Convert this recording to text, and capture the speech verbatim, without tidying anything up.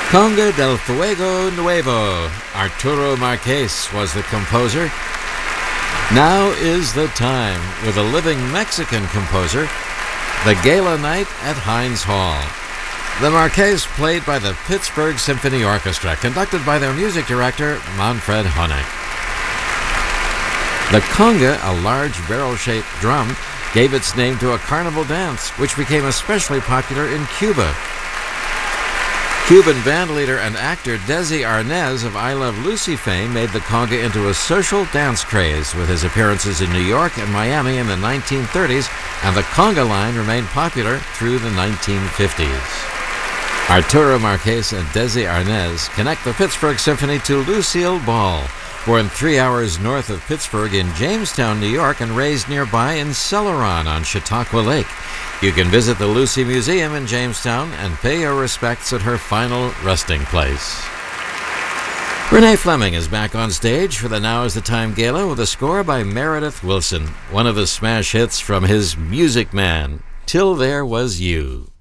Conga del Fuego Nuevo. Arturo Marquez was the composer. Now is the time, with a living Mexican composer, the Gala Night at Heinz Hall. The Marquez played by the Pittsburgh Symphony Orchestra, conducted by their music director, Manfred Honeck. The conga, a large barrel-shaped drum, gave its name to a carnival dance, which became especially popular in Cuba. Cuban bandleader and actor Desi Arnaz of I Love Lucy fame made the conga into a social dance craze with his appearances in New York and Miami in the nineteen thirties, and the conga line remained popular through the nineteen fifties. Arturo Marquez and Desi Arnaz connect the Pittsburgh Symphony to Lucille Ball, born three hours north of Pittsburgh in Jamestown, New York, and raised nearby in Celeron on Chautauqua Lake. You can visit the Lucy Museum in Jamestown and pay your respects at her final resting place. Renee Fleming is back on stage for the Now is the Time Gala with a score by Meredith Willson, one of the smash hits from his Music Man, Till There Was You.